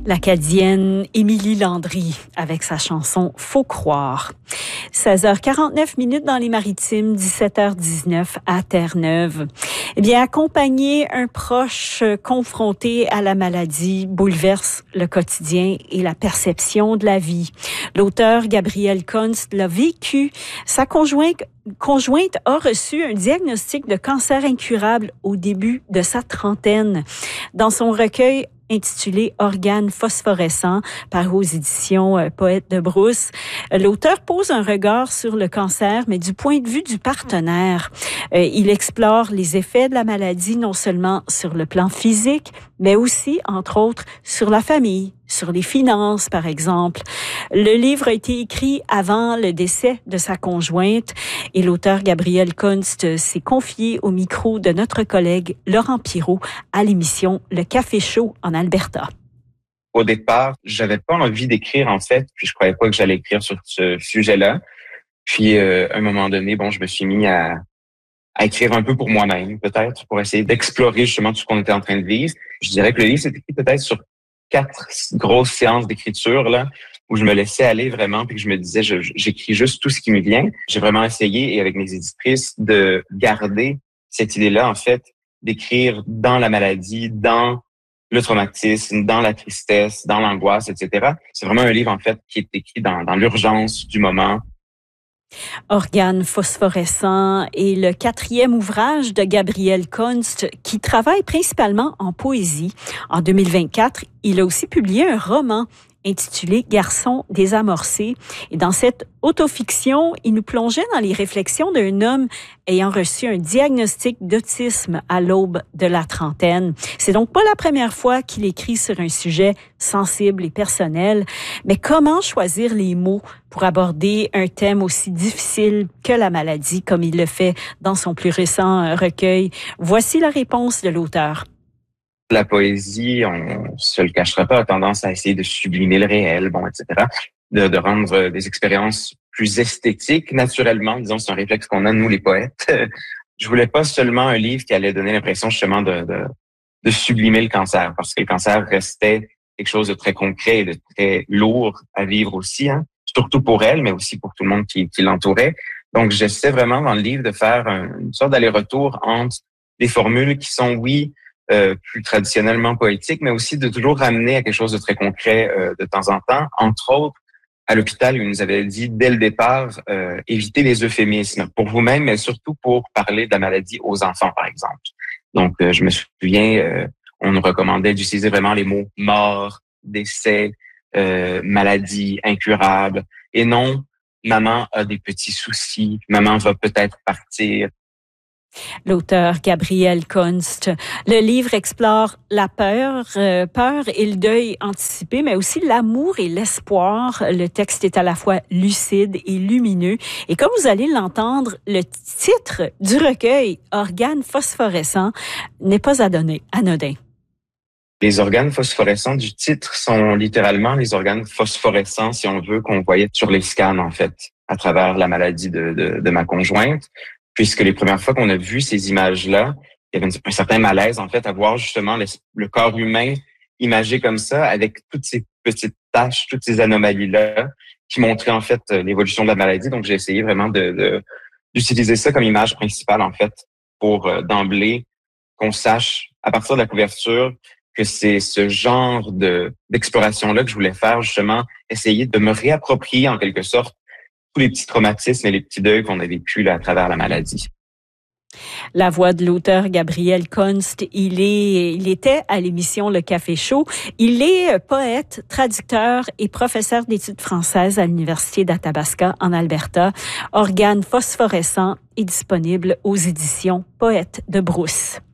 L'Acadienne Émilie Landry avec sa chanson « Faut croire ». 16h49 dans les Maritimes, 17h19 à Terre-Neuve. Eh bien, accompagner un proche confronté à la maladie bouleverse le quotidien et la perception de la vie. L'auteur Gabrielle Kunst l'a vécu. Sa conjointe a reçu un diagnostic de cancer incurable au début de sa trentaine. Dans son recueil intitulé Organes phosphorescents, paru aux éditions Poète de Brousse. L'auteur pose un regard sur le cancer, mais du point de vue du partenaire. Il explore les effets de la maladie, non seulement sur le plan physique, mais aussi, entre autres, sur la famille, sur les finances, par exemple. Le livre a été écrit avant le décès de sa conjointe et l'auteur Gabrielle Kunst s'est confié au micro de notre collègue Laurent Pirot à l'émission Le Café Chaud en Alberta. Au départ, j'avais pas envie d'écrire, en fait, puis je croyais pas que j'allais écrire sur ce sujet-là. Puis, à un moment donné, je me suis mis à écrire un peu pour moi-même, peut-être, pour essayer d'explorer justement tout ce qu'on était en train de vivre. Je dirais que le livre s'est écrit peut-être sur 4 grosses séances d'écriture, là, où je me laissais aller vraiment, puis que je me disais, j'écris juste tout ce qui me vient. J'ai vraiment essayé, et avec mes éditrices, de garder cette idée-là, en fait, d'écrire dans la maladie, dans le traumatisme, dans la tristesse, dans l'angoisse, etc. C'est vraiment un livre, en fait, qui est écrit dans l'urgence du moment. Organes phosphorescents est le 4e ouvrage de Gabrielle Kunst qui travaille principalement en poésie. En 2024, il a aussi publié un roman intitulé Garçon désamorcé. Et dans cette autofiction, il nous plongeait dans les réflexions d'un homme ayant reçu un diagnostic d'autisme à l'aube de la trentaine. C'est donc pas la première fois qu'il écrit sur un sujet sensible et personnel, mais comment choisir les mots pour aborder un thème aussi difficile que la maladie, comme il le fait dans son plus récent recueil? Voici la réponse de l'auteur. La poésie, on se le cachera pas, a tendance à essayer de sublimer le réel, etc., de rendre des expériences plus esthétiques. Naturellement, disons, c'est un réflexe qu'on a, nous, les poètes. Je voulais pas seulement un livre qui allait donner l'impression, justement, de sublimer le cancer, parce que le cancer restait quelque chose de très concret et de très lourd à vivre aussi, hein, surtout pour elle, mais aussi pour tout le monde qui l'entourait. Donc, j'essaie vraiment, dans le livre, de faire une sorte d'aller-retour entre des formules qui sont, plus traditionnellement poétique, mais aussi de toujours ramener à quelque chose de très concret de temps en temps. Entre autres, à l'hôpital, il nous avait dit dès le départ, évitez les euphémismes pour vous-même, mais surtout pour parler de la maladie aux enfants, par exemple. Donc, je me souviens, on nous recommandait d'utiliser vraiment les mots mort, décès, maladie, incurable, et non maman a des petits soucis, maman va peut-être partir. L'auteur Gabrielle Kunst. Le livre explore la peur et le deuil anticipé, mais aussi l'amour et l'espoir. Le texte est à la fois lucide et lumineux. Et comme vous allez l'entendre, le titre du recueil, Organes phosphorescents, n'est pas anodin. Les organes phosphorescents du titre sont littéralement les organes phosphorescents, si on veut, qu'on voyait sur les scans, en fait, à travers la maladie de ma conjointe. Puisque les premières fois qu'on a vu ces images-là, il y avait un certain malaise, en fait, à voir justement le corps humain imagé comme ça, avec toutes ces petites taches, toutes ces anomalies-là, qui montraient, en fait, l'évolution de la maladie. Donc, j'ai essayé vraiment d'utiliser ça comme image principale, en fait, pour d'emblée qu'on sache, à partir de la couverture, que c'est ce genre d'exploration-là que je voulais faire, justement, essayer de me réapproprier, en quelque sorte, tous les petits traumatismes et les petits deuils qu'on a vécus là, à travers la maladie. La voix de l'auteur Gabrielle Kunst, il était à l'émission Le Café Chaud. Il est poète, traducteur et professeur d'études françaises à l'Université d'Athabasca en Alberta. Organes phosphorescents est disponible aux éditions Poète de Brousse.